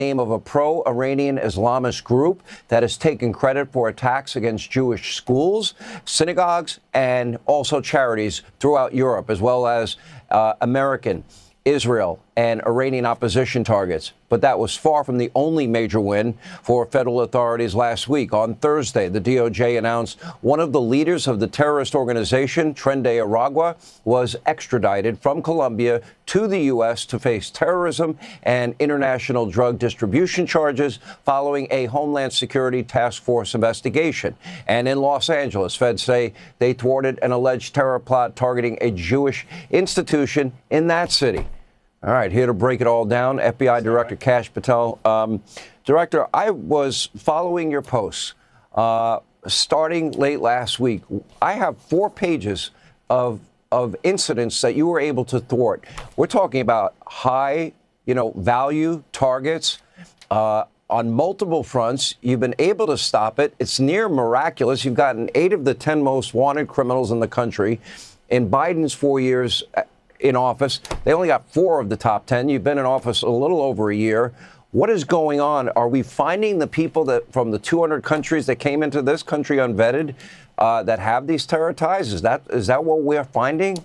name of a pro-Iranian Islamist group that has taken credit for attacks against Jewish schools, synagogues, and also charities throughout Europe, as well as American, Israel, and Iranian opposition targets. But that was far from the only major win for federal authorities last week. On Thursday, the DOJ announced one of the leaders of the terrorist organization, Tren de Aragua, was extradited from Colombia to the U.S. to face terrorism and international drug distribution charges following a Homeland Security Task Force investigation. And in Los Angeles, feds say they thwarted an alleged terror plot targeting a Jewish institution in that city. All right, here to break it all down, FBI Director Kash Patel. Director, I was following your posts starting late last week. I have 4 pages of incidents that you were able to thwart. We're talking about high, value targets on multiple fronts. You've been able to stop it. It's near miraculous. You've gotten 8 of the 10 most wanted criminals in the country. In Biden's 4 years in office, they only got 4 of the top 10. You've been in office a little over a year. What is going on? Are we finding the people that from the 200 countries that came into this country unvetted that have these terror ties? Is that what we're finding?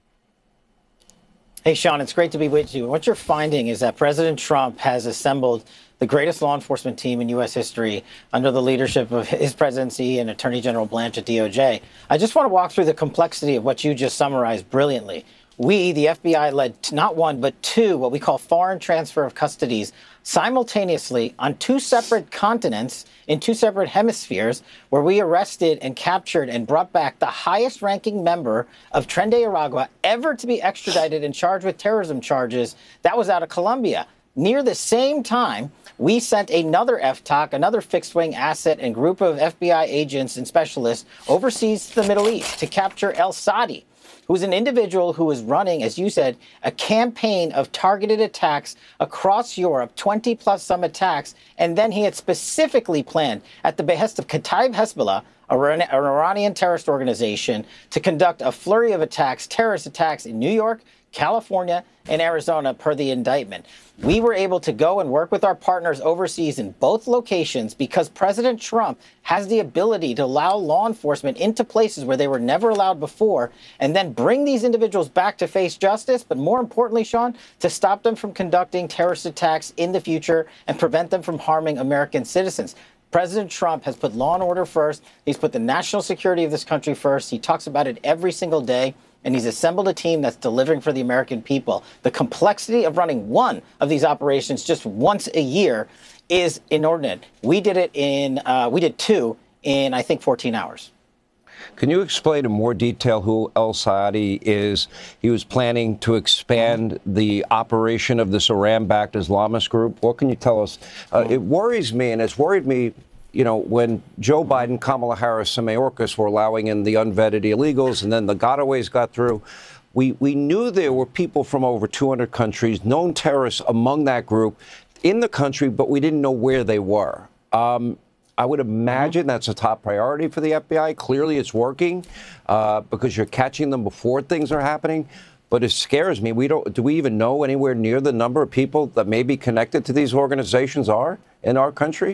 Hey, Sean, it's great to be with you. What you're finding is that President Trump has assembled the greatest law enforcement team in U.S. history under the leadership of his presidency and Attorney General Blanche at DOJ. I just want to walk through the complexity of what you just summarized brilliantly. We, the FBI, led not 1, but 2, what we call foreign transfer of custodies, simultaneously on 2 separate continents, in 2 separate hemispheres, where we arrested and captured and brought back the highest-ranking member of Tren de Aragua ever to be extradited and charged with terrorism charges. That was out of Colombia. Near the same time, we sent another FTOC, another fixed-wing asset and group of FBI agents and specialists overseas to the Middle East to capture El Sadi, who's an individual who was running, as you said, a campaign of targeted attacks across Europe, 20-plus some attacks, and then he had specifically planned, at the behest of Kataib Hezbollah, an Iranian terrorist organization, to conduct a flurry of attacks, terrorist attacks in New York, California, and Arizona, per the indictment. We were able to go and work with our partners overseas in both locations because President Trump has the ability to allow law enforcement into places where they were never allowed before and then bring these individuals back to face justice. But more importantly, Sean, to stop them from conducting terrorist attacks in the future and prevent them from harming American citizens. President Trump has put law and order first. He's put the national security of this country first. He talks about it every single day. And he's assembled a team that's delivering for the American people. The complexity of running one of these operations just once a year is inordinate. We did it we did 2 in, I think, 14 hours. Can you explain in more detail who El Sadi is? He was planning to expand the operation of this Iran-backed Islamist group. What can you tell us? It worries me, and it's worried me, when Joe Biden, Kamala Harris, and Mayorkas were allowing in the unvetted illegals, and then the gotaways got through. We knew there were people from over 200 countries, known terrorists among that group in the country, but we didn't know where they were. I would imagine that's a top priority for the FBI. Clearly, it's working because you're catching them before things are happening. But it scares me. Do we even know anywhere near the number of people that may be connected to these organizations are in our country?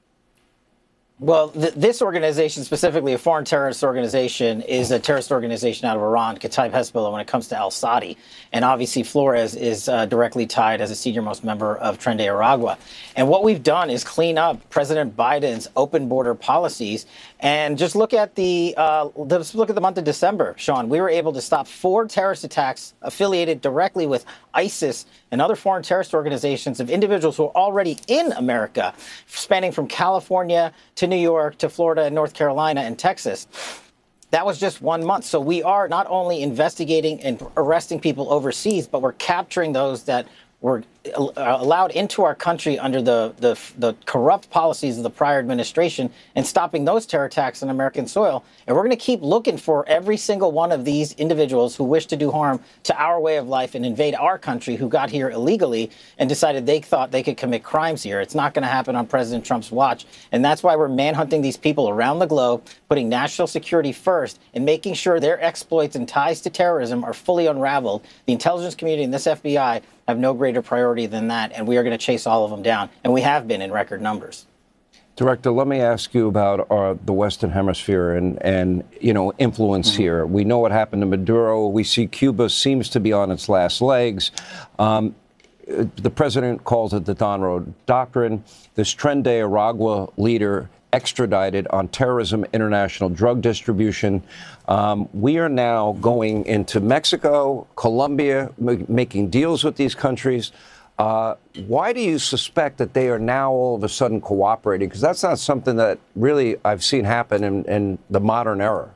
Well, this organization, specifically a foreign terrorist organization, is a terrorist organization out of Iran, Kataib Hezbollah, when it comes to El Sadi. And obviously, Flores is directly tied as a senior-most member of Tren de Aragua. And what we've done is clean up President Biden's open border policies. And just look at the month of December, Sean. We were able to stop 4 terrorist attacks affiliated directly with ISIS and other foreign terrorist organizations of individuals who are already in America, spanning from California to New York to Florida and North Carolina and Texas. That was just 1 month. So we are not only investigating and arresting people overseas, but we're capturing those that were allowed into our country under the corrupt policies of the prior administration and stopping those terror attacks on American soil. And we're going to keep looking for every single one of these individuals who wish to do harm to our way of life and invade our country, who got here illegally and decided they thought they could commit crimes here. It's not going to happen on President Trump's watch. And that's why we're manhunting these people around the globe, putting national security first and making sure their exploits and ties to terrorism are fully unraveled. The intelligence community and this FBI have no greater priority priority than that, and we are going to chase all of them down, and we have been in record numbers. Director, let me ask you about the Western Hemisphere and influence here. We know what happened to Maduro. We see Cuba seems to be on its last legs. The president calls it the Don Road Doctrine. This Tren de Aragua leader extradited on terrorism, international drug distribution. We are now going into Mexico, Colombia, making deals with these countries. Why do you suspect that they are now all of a sudden cooperating? Because that's not something that really I've seen happen in the modern era.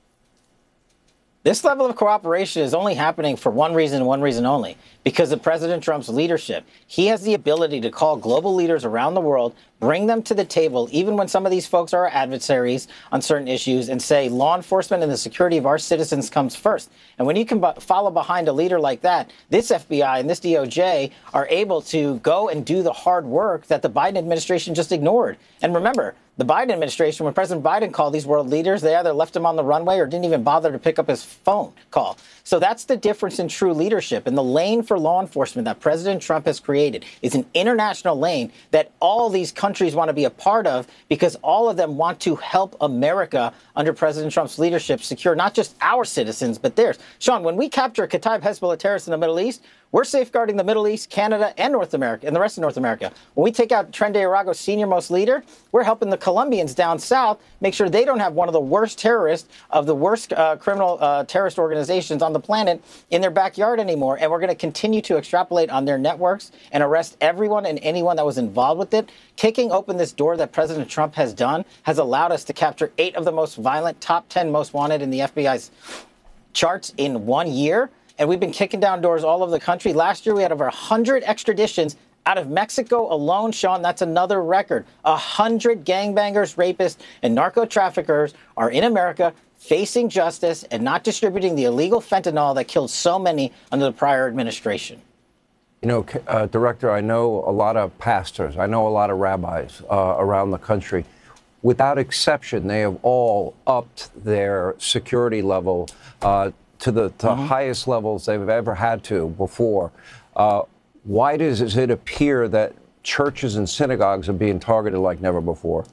This level of cooperation is only happening for one reason and one reason only, because of President Trump's leadership. He has the ability to call global leaders around the world, bring them to the table, even when some of these folks are adversaries on certain issues, and say law enforcement and the security of our citizens comes first. And when you can follow behind a leader like that, this FBI and this DOJ are able to go and do the hard work that the Biden administration just ignored. And remember, the Biden administration, when President Biden called these world leaders, they either left him on the runway or didn't even bother to pick up his phone call. So that's the difference in true leadership. And the lane for law enforcement that President Trump has created is an international lane that all these countries want to be a part of, because all of them want to help America under President Trump's leadership secure not just our citizens, but theirs. Sean, when we capture Kataib Hezbollah terrorists in the Middle East, we're safeguarding the Middle East, Canada, and North America, and the rest of North America. When we take out Tren de Aragua's senior-most leader, we're helping the Colombians down south make sure they don't have one of the worst terrorists of the worst criminal terrorist organizations on the planet in their backyard anymore. And we're going to continue to extrapolate on their networks and arrest everyone and anyone that was involved with it. Kicking open this door that President Trump has done has allowed us to capture 8 of the most violent, top 10 most wanted in the FBI's charts in 1 year. And we've been kicking down doors all over the country. Last year, we had over 100 extraditions out of Mexico alone, Sean. That's another record. 100 gangbangers, rapists, and narco traffickers are in America facing justice and not distributing the illegal fentanyl that killed so many under the prior administration. You know, Director, I know a lot of pastors. I know a lot of rabbis around the country. Without exception, they have all upped their security level to the highest levels they've ever had to before. Why does it appear that churches and synagogues are being targeted like never before?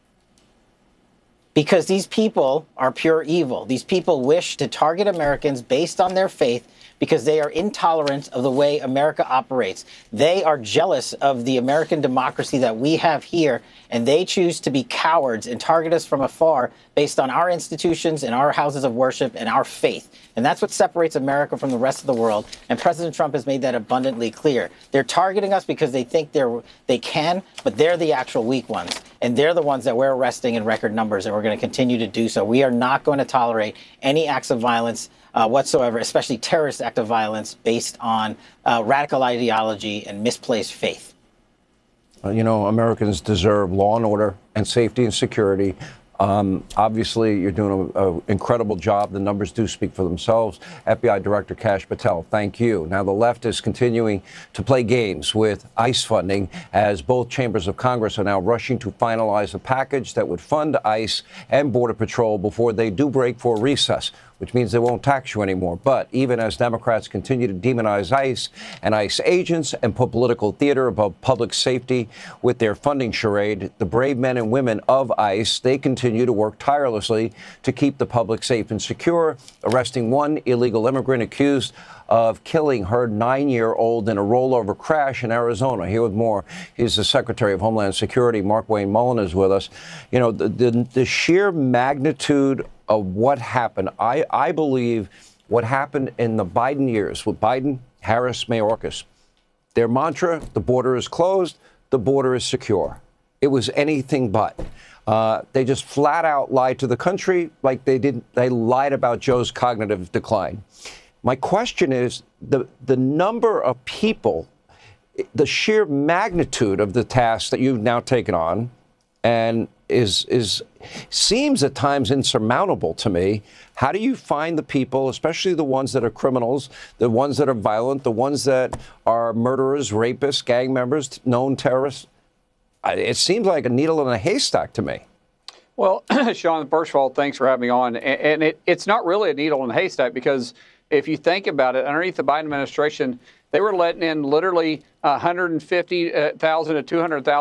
Because these people are pure evil. These people wish to target Americans based on their faith because they are intolerant of the way America operates. They are jealous of the American democracy that we have here, and they choose to be cowards and target us from afar based on our institutions and our houses of worship and our faith. And that's what separates America from the rest of the world. And President Trump has made that abundantly clear. They're targeting us because they think they can, but they're the actual weak ones. And they're the ones that we're arresting in record numbers, and we're going to continue to do so. We are not going to tolerate any acts of violence whatsoever, especially terrorist act of violence based on radical ideology and misplaced faith. You know, Americans deserve law and order and safety and security. Obviously, you're doing an incredible job. The numbers do speak for themselves. FBI Director Kash Patel, thank you. Now, the left is continuing to play games with ICE funding as both chambers of Congress are now rushing to finalize a package that would fund ICE and Border Patrol before they do break for recess, which means they won't tax you anymore. But even as Democrats continue to demonize ICE and ICE agents and put political theater above public safety with their funding charade, the brave men and women of ICE, they continue to work tirelessly to keep the public safe and secure, arresting one illegal immigrant accused of killing her 9-year-old in a rollover crash in Arizona. Here with more, he's the Secretary of Homeland Security, Markwayne Mullin, is with us. You know, the sheer magnitude of what happened, I believe what happened in the Biden years with Biden, Harris, Mayorkas, their mantra, the border is closed, the border is secure. It was anything but. They just flat out lied to the country like they didn't. They lied about Joe's cognitive decline. My question is the number of people, the sheer magnitude of the task that you've now taken on, and seems at times insurmountable to me. How do you find the people, especially the ones that are criminals, the ones that are violent, the ones that are murderers, rapists, gang members, known terrorists? It seems like a needle in a haystack to me. Well, Sean, first of all, thanks for having me on. And it's not really a needle in a haystack, because if you think about it, underneath the Biden administration, They were letting in literally 150,000 to 200,000